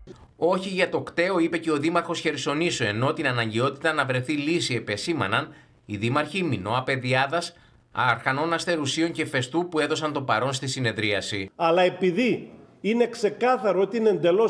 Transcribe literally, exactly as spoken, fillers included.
Όχι για το κταίο, είπε και ο Δήμαρχος Χερσονήσου, ενώ την αναγκαιότητα να βρεθεί λύση επεσήμαναν οι δήμαρχοι Μινώα Παιδιάδας, Αρχανών Αστερουσίων και Φεστού που έδωσαν το παρόν στη συνεδρίαση. Αλλά επειδή είναι ξεκάθαρο ότι είναι εντελώς